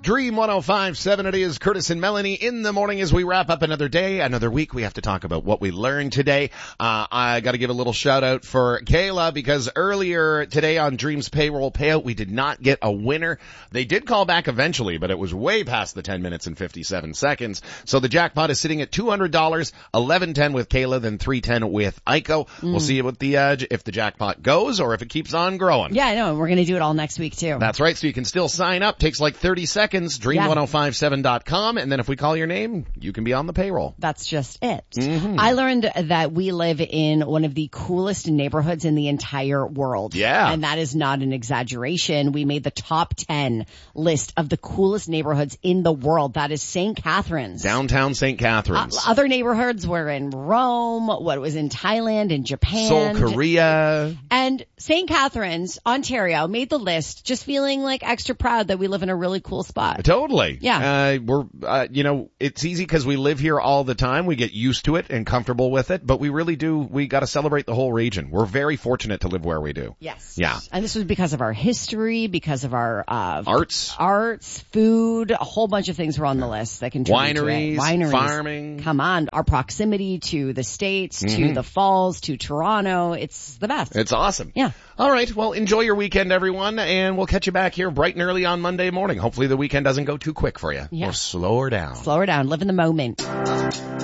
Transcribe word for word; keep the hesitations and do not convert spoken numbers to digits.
Dream one oh five point seven. It is Curtis and Melanie in the morning as we wrap up another day, another week. We have to talk about what we learned today. Uh, I got to give a little shout out for Kayla because earlier today on Dream's payroll payout, we did not get a winner. They did call back eventually, but it was way past the ten minutes and fifty-seven seconds. So the jackpot is sitting at two hundred dollars, eleven ten with Kayla, then three ten with Aiko. Mm. We'll see what the, uh, if the jackpot goes or if it keeps on growing. Yeah, I know. We're going to do it all next week too. That's right. So you can still sign up. Takes like thirty seconds. dream ten fifty-seven dot com. And then if we call your name, you can be on the payroll. That's just it. Mm-hmm. I learned that we live in one of the coolest neighborhoods in the entire world. Yeah. And that is not an exaggeration. We made the top ten list of the coolest neighborhoods in the world. That is Saint Catharines. Downtown Saint Catharines. Uh, other neighborhoods were in Rome, what was in Thailand and Japan. Seoul, Korea. And Saint Catharines, Ontario, made the list, just feeling like extra proud that we live in a really cool spot. Totally. Yeah. Uh, we're, uh, you know, it's easy because we live here all the time. We get used to it and comfortable with it, but we really do, we got to celebrate the whole region. We're very fortunate to live where we do. Yes. Yeah. And this was because of our history, because of our, uh, arts, arts, food, a whole bunch of things were on the list that contribute wineries, to it. Wineries, farming. Come on. Our proximity to the States, mm-hmm. to the Falls, to Toronto. It's the best. It's awesome. Yeah. All right. Well, enjoy your weekend, everyone, and we'll catch you back here bright and early on Monday morning. Hopefully the weekend doesn't go too quick for you. Yeah. Or slow her down. Slow her down. Live in the moment.